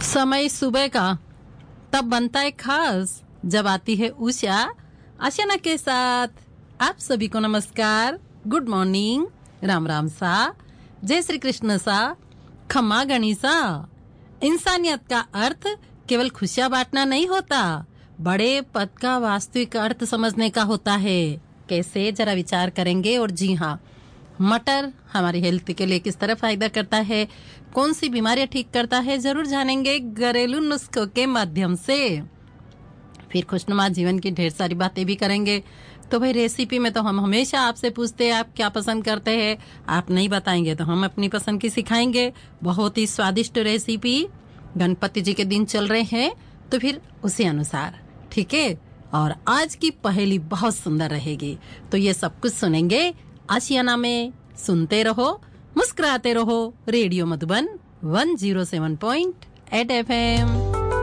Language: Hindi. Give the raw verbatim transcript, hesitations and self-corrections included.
समय सुबह का तब बनता है खास जब आती है उषा आशना के साथ। आप सभी को नमस्कार, गुड मॉर्निंग, राम राम सा, जय श्री कृष्ण सा, खम्मा गणिसा। इंसानियत का अर्थ केवल खुशियां बांटना नहीं होता, बड़े पद का वास्तविक अर्थ समझने का होता है। कैसे, जरा विचार करेंगे। और जी हाँ, मटर हमारी हेल्थ के लिए किस तरह फायदा करता है, कौन सी बीमारियां ठीक करता है, जरूर जानेंगे घरेलू नुस्खों के माध्यम से। फिर खुशनुमा जीवन की ढेर सारी बातें भी करेंगे। तो भाई रेसिपी में तो हम हमेशा आपसे पूछते हैं आप क्या पसंद करते हैं। आप नहीं बताएंगे तो हम अपनी पसंद की सिखाएंगे। बहुत ही स्वादिष्ट रेसिपी। गणपति जी के दिन चल रहे हैं तो फिर उसी अनुसार, ठीक है। और आज की पहेली बहुत सुंदर रहेगी, तो ये सब कुछ सुनेंगे आशियाना में। सुनते रहो, मुस्कुराते रहो। Radio Madhuban one zero seven point eight F M.